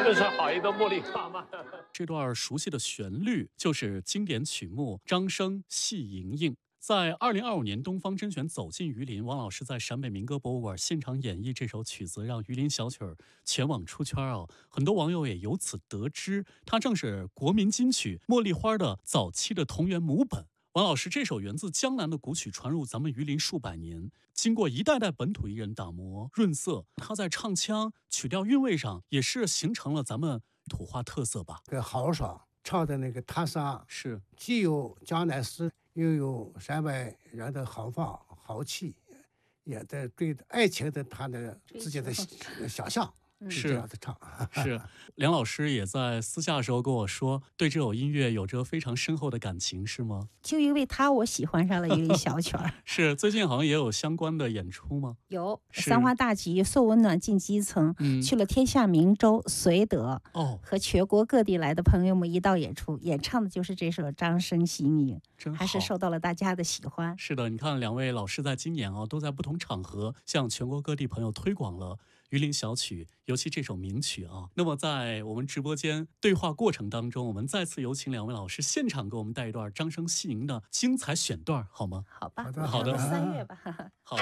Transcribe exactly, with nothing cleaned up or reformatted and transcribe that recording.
不是好一个茉莉花吗？ 这段熟悉的旋律就是经典曲目《张生戏盈盈》。在二零二五年东方甄选走进榆林，王老师在陕北民歌博物馆现场演绎这首曲子，让榆林小曲儿全网出圈啊！很多网友也由此得知，它正是国民金曲《茉莉花》的早期的同源母本。王老师，这首源自江南的古曲传入咱们榆林数百年，经过一代代本土艺人打磨润色，它在唱腔、曲调韵味上也是形成了咱们土话特色吧？ 这个豪爽唱的那个他沙是既有江南诗，又有陕北人的豪放豪气，也在对爱情的他的自己的想象。 是这样的唱， 是梁老师也在私下的时候跟我说，对这首音乐有着非常深厚的感情，是吗？ 就因为他，我喜欢上了榆林小曲儿。 是最近好像也有相关的演出吗？ 有三花大集，送温暖进基层， 嗯、 去了天下明州、绥德， 哦， 和全国各地来的朋友们一道演出，演唱的就是这首《张生戏盈盈》，还是受到了大家的喜欢。 是的，你看两位老师在今年啊，都在不同场合向全国各地朋友推广了榆林小曲，尤其这首名曲啊。那么在我们直播间对话过程当中，我们再次有请两位老师现场给我们带一段张生戏盈的精彩选段，好吗？ 好吧， 好的， 好的， 三月吧。 好。